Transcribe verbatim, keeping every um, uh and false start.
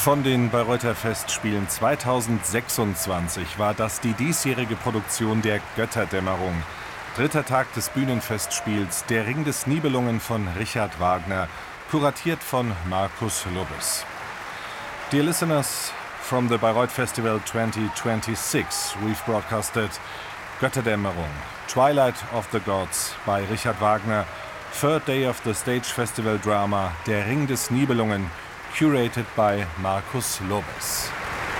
Von den Bayreuther Festspielen zweitausendsechsundzwanzig war das die diesjährige Produktion der Götterdämmerung. Dritter Tag des Bühnenfestspiels Der Ring des Nibelungen von Richard Wagner, kuratiert von Markus Lubbes. Dear listeners, from the Bayreuth Festival twenty twenty-six, we've broadcasted Götterdämmerung, Twilight of the Gods by Richard Wagner, third day of the stage festival drama Der Ring des Nibelungen, curated by Markus Lubbes.